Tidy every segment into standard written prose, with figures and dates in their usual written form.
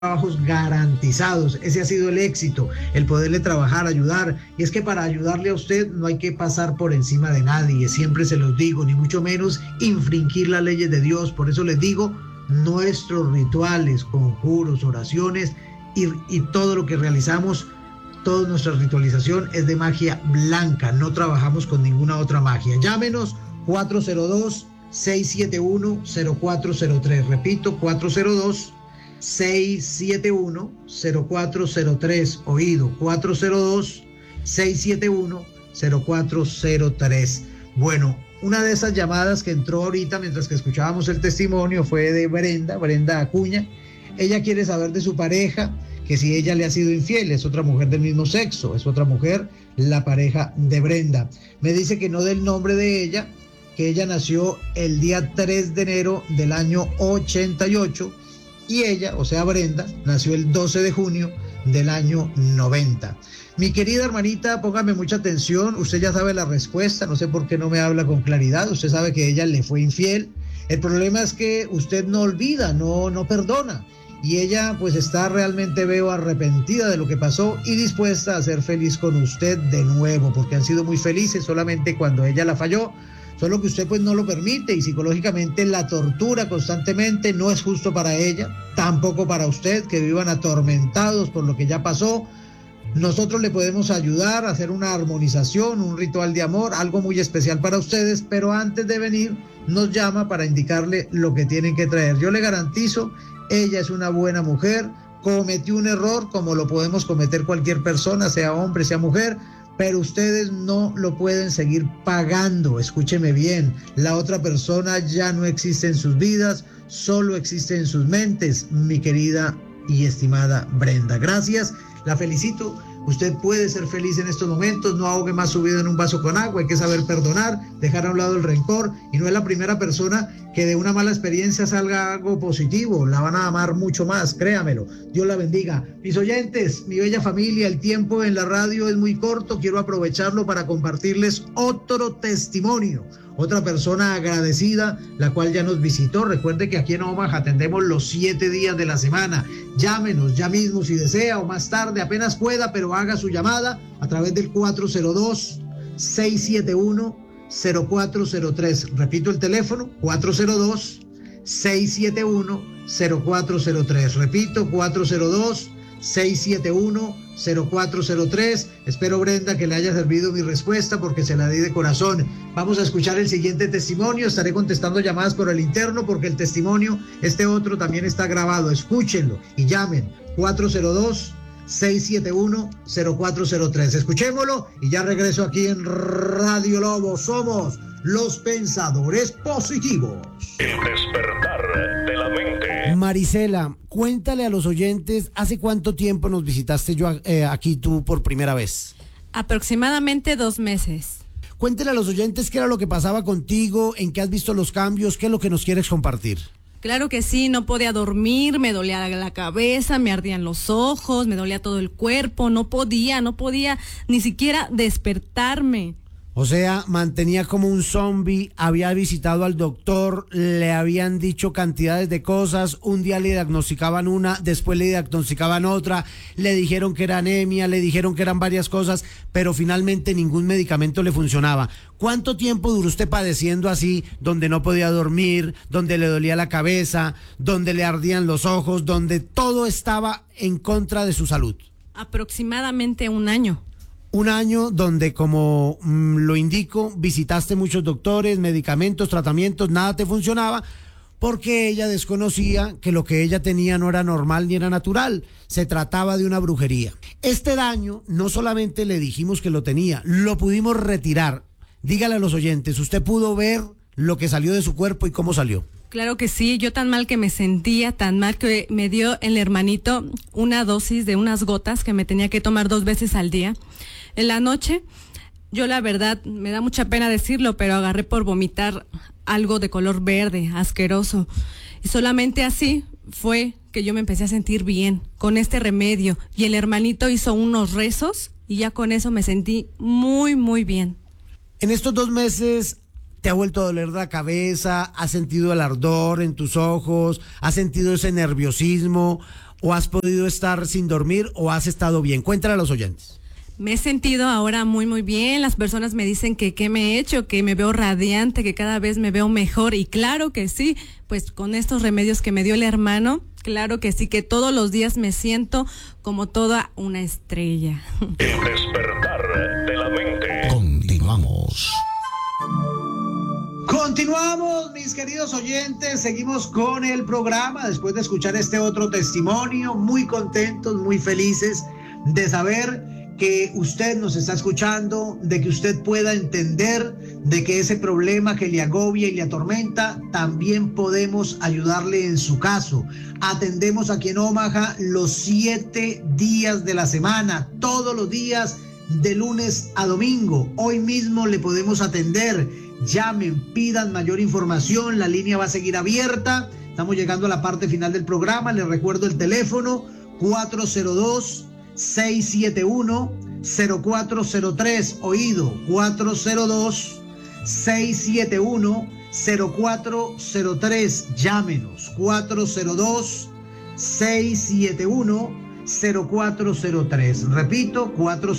trabajos garantizados. Ese ha sido el éxito, el poderle trabajar, ayudar. Y es que para ayudarle a usted no hay que pasar por encima de nadie, siempre se los digo, ni mucho menos infringir las leyes de Dios. Por eso les digo, nuestros rituales, conjuros, oraciones y todo lo que realizamos, toda nuestra ritualización es de magia blanca, no trabajamos con ninguna otra magia. Llámenos 402-671-0403, repito, 402-671-0403, oído, 402-671-0403. Bueno, una de esas llamadas que entró ahorita mientras que escuchábamos el testimonio fue de Brenda Acuña. Ella quiere saber de su pareja, que si ella le ha sido infiel, es otra mujer del mismo sexo, es otra mujer, la pareja de Brenda. Me dice que no dé el nombre de ella, que ella nació el día 3 de enero del año 88 y ella, o sea Brenda, nació el 12 de junio del año 90. Mi querida hermanita, póngame mucha atención, usted ya sabe la respuesta, no sé por qué no me habla con claridad, usted sabe que ella le fue infiel. El problema es que usted no olvida, no perdona. Y ella pues está realmente, veo, arrepentida de lo que pasó y dispuesta a ser feliz con usted de nuevo, porque han sido muy felices solamente cuando ella la falló, solo que usted pues no lo permite y psicológicamente la tortura constantemente. No es justo para ella, tampoco para usted, que vivan atormentados por lo que ya pasó. Nosotros le podemos ayudar a hacer una armonización, un ritual de amor, algo muy especial para ustedes, pero antes de venir nos llama para indicarle lo que tienen que traer. Yo le garantizo, ella es una buena mujer, cometió un error como lo podemos cometer cualquier persona, sea hombre, sea mujer, pero ustedes no lo pueden seguir pagando. Escúcheme bien, la otra persona ya no existe en sus vidas, solo existe en sus mentes, mi querida y estimada Brenda. Gracias, la felicito. Usted puede ser feliz en estos momentos, no ahogue más su vida en un vaso con agua, hay que saber perdonar, dejar a un lado el rencor, y no es la primera persona que de una mala experiencia salga algo positivo, la van a amar mucho más, créamelo. Dios la bendiga. Mis oyentes, mi bella familia, el tiempo en la radio es muy corto, quiero aprovecharlo para compartirles otro testimonio. Otra persona agradecida, la cual ya nos visitó. Recuerde que aquí en Omaha atendemos los 7 días de la semana. Llámenos ya mismo si desea o más tarde, apenas pueda, pero haga su llamada a través del 402-671-0403. Repito el teléfono, 402-671-0403. Repito, 402-671-0403. Espero, Brenda, que le haya servido mi respuesta porque se la di de corazón. Vamos a escuchar el siguiente testimonio. Estaré contestando llamadas por el interno porque el testimonio, este otro, también está grabado. Escúchenlo y llamen 402-671-0403. Escuchémoslo y ya regreso aquí en Radio Lobo. Somos los pensadores positivos. El despertar de la mente. Marisela, cuéntale a los oyentes, ¿hace cuánto tiempo nos visitaste aquí tú por primera vez? Aproximadamente 2 meses. Cuéntale a los oyentes qué era lo que pasaba contigo, en qué has visto los cambios, qué es lo que nos quieres compartir. Claro que sí, no podía dormir, me dolía la cabeza, me ardían los ojos, me dolía todo el cuerpo, no podía ni siquiera despertarme. O sea, mantenía como un zombie, había visitado al doctor, le habían dicho cantidades de cosas, un día le diagnosticaban una, después le diagnosticaban otra, le dijeron que era anemia, le dijeron que eran varias cosas, pero finalmente ningún medicamento le funcionaba. ¿Cuánto tiempo duró usted padeciendo así, donde no podía dormir, donde le dolía la cabeza, donde le ardían los ojos, donde todo estaba en contra de su salud? Aproximadamente 1 año. 1 año donde, como lo indico, visitaste muchos doctores, medicamentos, tratamientos, nada te funcionaba, porque ella desconocía que lo que ella tenía no era normal ni era natural, se trataba de una brujería. Este daño no solamente le dijimos que lo tenía, lo pudimos retirar. Dígale a los oyentes, ¿usted pudo ver lo que salió de su cuerpo y cómo salió? Claro que sí, yo tan mal que me sentía, tan mal que me dio el hermanito una dosis de unas gotas que me tenía que tomar 2 veces al día. En la noche, yo la verdad, me da mucha pena decirlo, pero agarré por vomitar algo de color verde, asqueroso. Y solamente así fue que yo me empecé a sentir bien con este remedio. Y el hermanito hizo unos rezos y ya con eso me sentí muy, muy bien. En estos 2 meses, ¿te ha vuelto a doler la cabeza? ¿Has sentido el ardor en tus ojos? ¿Has sentido ese nerviosismo? o has podido estar sin dormir o has estado bien? Cuéntale a los oyentes. Me he sentido ahora muy, muy bien. Las personas me dicen que qué me he hecho, que me veo radiante, que cada vez me veo mejor. Y claro que sí, pues con estos remedios que me dio el hermano, claro que sí, que todos los días me siento como toda una estrella. El despertar de la mente. Continuamos. Continuamos, mis queridos oyentes, seguimos con el programa después de escuchar este otro testimonio, muy contentos, muy felices de saber que usted nos está escuchando, de que usted pueda entender de que ese problema que le agobia y le atormenta, también podemos ayudarle en su caso. Atendemos aquí en Omaha los 7 días de la semana, todos los días de lunes a domingo. Hoy mismo le podemos atender. Llamen, pidan mayor información, la línea va a seguir abierta. Estamos llegando a la parte final del programa. Les recuerdo el teléfono 402-671-0403. Oído, 402-671-0403. Llámenos, 402-671-0403. Repito,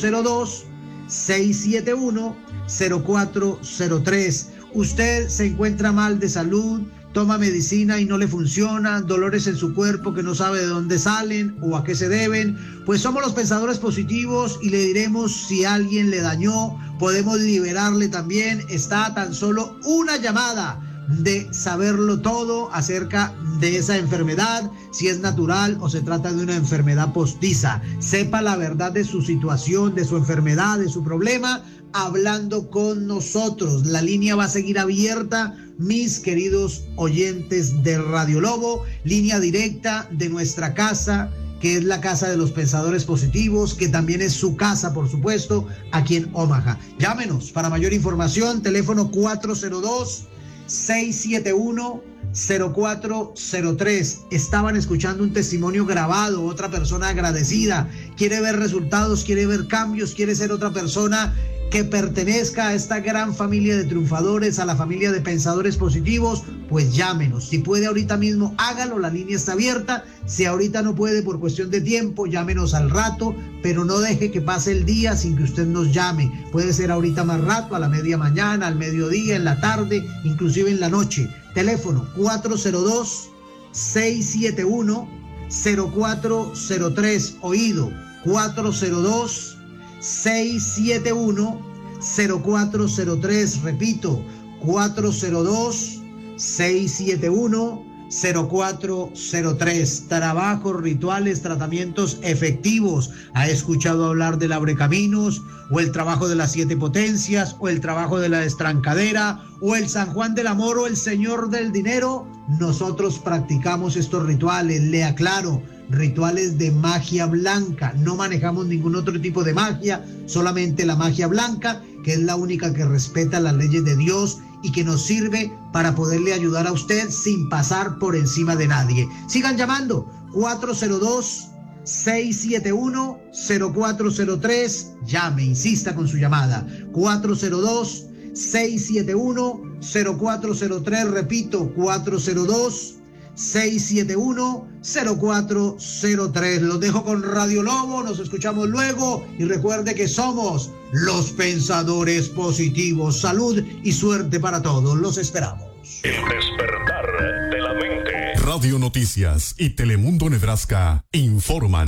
402-671-0403. Usted se encuentra mal de salud, toma medicina y no le funciona, dolores en su cuerpo que no sabe de dónde salen o a qué se deben, pues somos los Pensadores Positivos y le diremos si alguien le dañó, podemos liberarle también. Está a tan solo una llamada de saberlo todo acerca de esa enfermedad, si es natural o se trata de una enfermedad postiza. Sepa la verdad de su situación, de su enfermedad, de su problema, hablando con nosotros. La línea va a seguir abierta, mis queridos oyentes de Radio Lobo, línea directa de nuestra casa, que es la casa de los Pensadores Positivos, que también es su casa, por supuesto, aquí en Omaha. Llámenos para mayor información, teléfono 402-671-0403. Estaban escuchando un testimonio grabado, otra persona agradecida, quiere ver resultados, quiere ver cambios, quiere ser otra persona que pertenezca a esta gran familia de triunfadores, a la familia de Pensadores Positivos, pues llámenos. Si puede ahorita mismo, hágalo, la línea está abierta. Si ahorita no puede por cuestión de tiempo, llámenos al rato, pero no deje que pase el día sin que usted nos llame. Puede ser ahorita más rato, a la media mañana, al mediodía, en la tarde, inclusive en la noche. Teléfono 402-671-0403. Oído, 402-671-0403. Repito, 402-671-0403. Trabajos, rituales, tratamientos efectivos. ¿Ha escuchado hablar del Abrecaminos? ¿O el trabajo de las 7 potencias? ¿O el trabajo de la destrancadera? ¿O el San Juan del Amor? ¿O el Señor del Dinero? Nosotros practicamos estos rituales, le aclaro. Rituales de magia blanca, no manejamos ningún otro tipo de magia, solamente la magia blanca, que es la única que respeta las leyes de Dios y que nos sirve para poderle ayudar a usted sin pasar por encima de nadie. Sigan llamando, 402-671-0403, llame, insista con su llamada, 402-671-0403, repito, 402-671-0403. Los dejo con Radio Lobo, nos escuchamos luego y recuerde que somos los Pensadores Positivos. Salud y suerte para todos, los esperamos. El despertar de la mente. Radio Noticias y Telemundo Nebraska informan.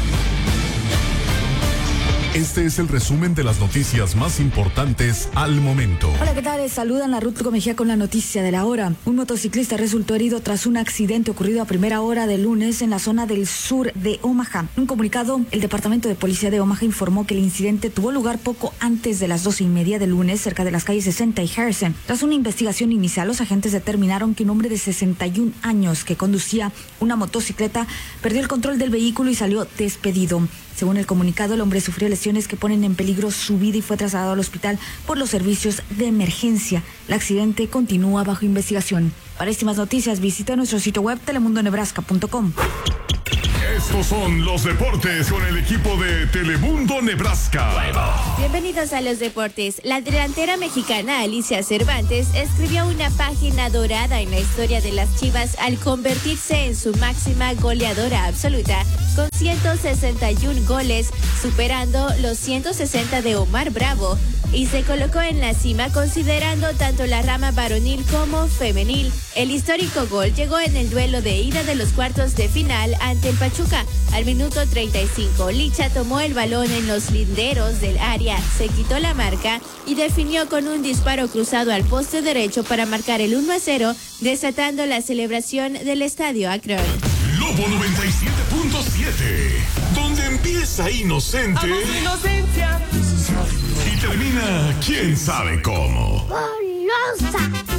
Este es el resumen de las noticias más importantes al momento. Hola, ¿qué tal? Les saludan a Ruth Mejía con la noticia de la hora. Un motociclista resultó herido tras un accidente ocurrido a primera hora del lunes en la zona del sur de Omaha. En un comunicado, el Departamento de Policía de Omaha informó que el incidente tuvo lugar poco antes de las 12:30 del lunes, cerca de las calles 60 y Harrison. Tras una investigación inicial, los agentes determinaron que un hombre de 61 años que conducía una motocicleta perdió el control del vehículo y salió despedido. Según el comunicado, el hombre sufrió lesiones que ponen en peligro su vida y fue trasladado al hospital por los servicios de emergencia. El accidente continúa bajo investigación. Para más noticias, visita nuestro sitio web telemundonebraska.com. Estos son los deportes con el equipo de Telemundo Nebraska. Bienvenidos a los deportes. La delantera mexicana Alicia Cervantes escribió una página dorada en la historia de las Chivas al convertirse en su máxima goleadora absoluta con 161 goles, superando los 160 de Omar Bravo, y se colocó en la cima considerando tanto la rama varonil como femenil. El histórico gol llegó en el duelo de ida de los cuartos de final ante el Pachuca. Al minuto 35, Licha tomó el balón en los linderos del área, se quitó la marca y definió con un disparo cruzado al poste derecho para marcar el 1-0, desatando la celebración del Estadio Akron. Lobo 97.7, donde empieza inocente y termina quién sabe cómo. ¡Golosa!